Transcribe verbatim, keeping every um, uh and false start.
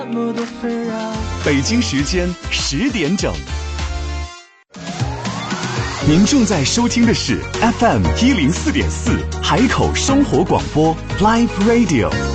北京时间十点整。您正在收听的是 F M 一零四点四海口生活广播 Live Radio。